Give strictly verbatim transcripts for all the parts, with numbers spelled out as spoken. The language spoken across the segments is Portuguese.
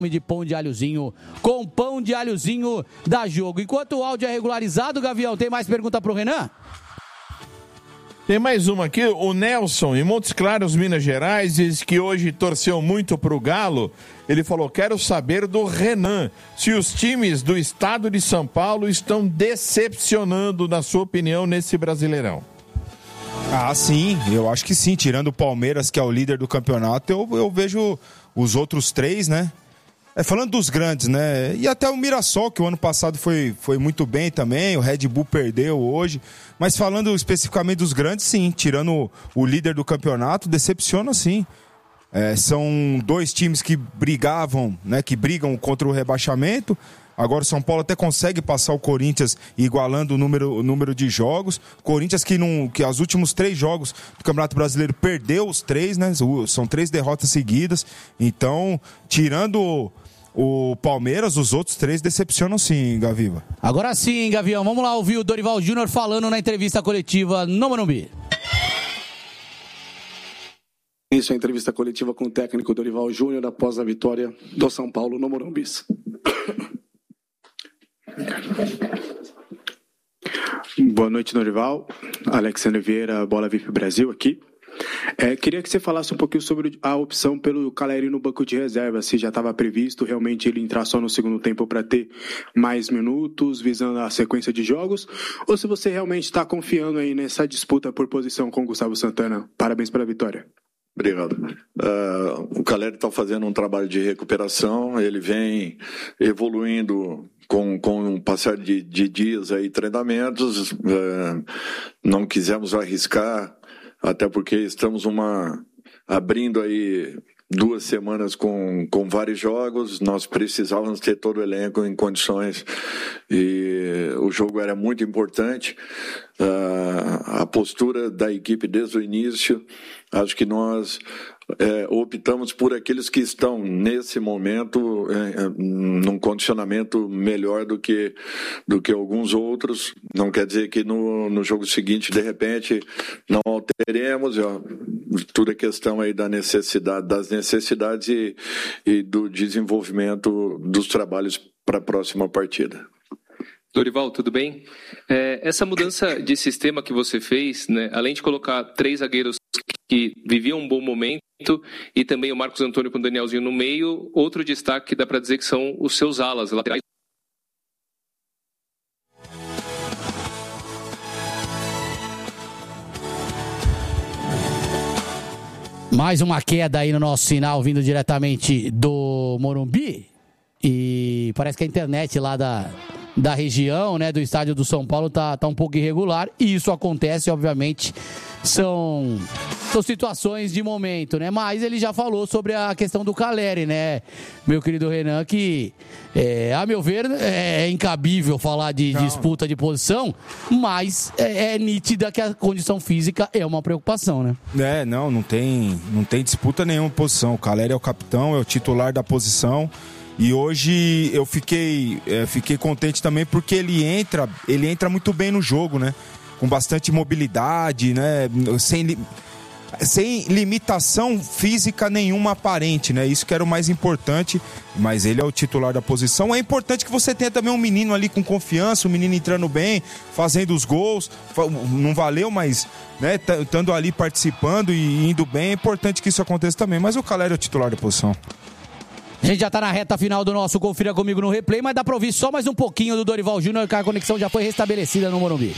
de pão de alhozinho com pão de alhozinho da Jogo. Enquanto o áudio é regularizado, Gavião, tem mais pergunta pro Renan? Tem mais uma aqui, o Nelson, em Montes Claros, Minas Gerais, diz que hoje torceu muito pro Galo. Ele falou, quero saber do Renan, se os times do estado de São Paulo estão decepcionando, na sua opinião, nesse Brasileirão. Ah, sim, eu acho que sim, tirando o Palmeiras, que é o líder do campeonato, eu, eu vejo os outros três, né? É, falando dos grandes, né? E até o Mirassol, que o ano passado foi, foi muito bem também, o Red Bull perdeu hoje. Mas falando especificamente dos grandes, sim, tirando o, o líder do campeonato, decepciona sim. É, são dois times que brigavam, né? Que brigam contra o rebaixamento. Agora o São Paulo até consegue passar o Corinthians igualando o número, o número de jogos. Corinthians que, não, que os últimos três jogos do Campeonato Brasileiro perdeu os três, né? São três derrotas seguidas. Então, tirando o Palmeiras, os outros três decepcionam sim, Gaviva. Agora sim, Gavião. Vamos lá ouvir o Dorival Júnior falando na entrevista coletiva no Morumbi. Isso é a entrevista coletiva com o técnico Dorival Júnior após a vitória do São Paulo no Morumbi. Boa noite, Dorival. Alexandre Vieira, Bola V I P Brasil aqui. É, queria que você falasse um pouquinho sobre a opção pelo Caleri no banco de reserva, se já estava previsto realmente ele entrar só no segundo tempo para ter mais minutos, visando a sequência de jogos, ou se você realmente está confiando aí nessa disputa por posição com o Gustavo Santana. Parabéns pela vitória. Obrigado. Uh, o Caleri está fazendo um trabalho de recuperação, ele vem evoluindo com, com um passar de, de dias aí, treinamentos, uh, não quisemos arriscar, até porque estamos uma, abrindo aí duas semanas com, com vários jogos, nós precisávamos ter todo o elenco em condições e o jogo era muito importante. Uh, a postura da equipe desde o início, acho que nós é, optamos por aqueles que estão nesse momento é, num condicionamento melhor do que, do que alguns outros. Não quer dizer que no, no jogo seguinte, de repente, não alteremos. Ó, tudo é questão aí da necessidade, das necessidades e, e do desenvolvimento dos trabalhos para a próxima partida. Dorival, tudo bem? É, essa mudança de sistema que você fez, né, além de colocar três zagueiros que viviam um bom momento e também o Marcos Antônio com o Danielzinho no meio, outro destaque que dá para dizer que são os seus alas laterais. Mais uma queda aí no nosso sinal vindo diretamente do Morumbi e parece que a internet lá da... da região, né, do estádio do São Paulo tá, tá um pouco irregular e isso acontece, obviamente, são, são situações de momento, né, mas ele já falou sobre a questão do Caleri, né, meu querido Renan, que, é, a meu ver, é incabível falar de Não. disputa de posição, mas é, é nítida que a condição física é uma preocupação, né. É, não, não tem, não tem disputa nenhuma posição, o Caleri é o capitão, é o titular da posição. E hoje eu fiquei, é, fiquei contente também porque ele entra, ele entra muito bem no jogo, né? Com bastante mobilidade, né? Sem, li... sem limitação física nenhuma aparente, né? Isso que era o mais importante, mas ele é o titular da posição. É importante que você tenha também um menino ali com confiança, um menino entrando bem, fazendo os gols. Não valeu, mas, né, estando ali participando e indo bem, é importante que isso aconteça também. Mas o Caleri é o titular da posição. A gente já está na reta final do nosso Confira Comigo no Replay, mas dá para ouvir só mais um pouquinho do Dorival Júnior, que a conexão já foi restabelecida no Morumbi.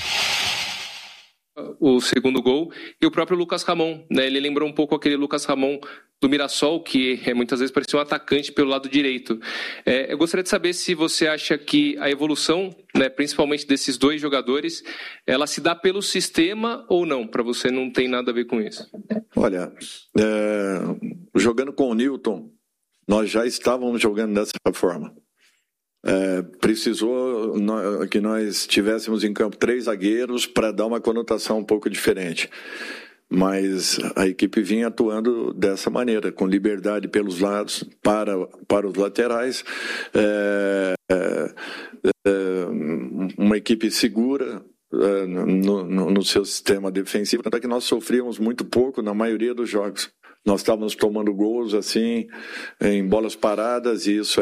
O segundo gol e o próprio Lucas Ramon, né? Ele lembrou um pouco aquele Lucas Ramon do Mirassol, que é, muitas vezes parecia um atacante pelo lado direito. É, eu gostaria de saber se você acha que a evolução, né, principalmente desses dois jogadores, ela se dá pelo sistema ou não? Para você não tem nada a ver com isso. Olha, é, jogando com o Newton, nós já estávamos jogando dessa forma. É, precisou no, que nós tivéssemos em campo três zagueiros para dar uma conotação um pouco diferente. Mas a equipe vinha atuando dessa maneira, com liberdade pelos lados, para, para os laterais. É, é, é, uma equipe segura no, no, no seu sistema defensivo. Tanto é que nós sofríamos muito pouco na maioria dos jogos. nós estávamos tomando gols assim, em bolas paradas, e isso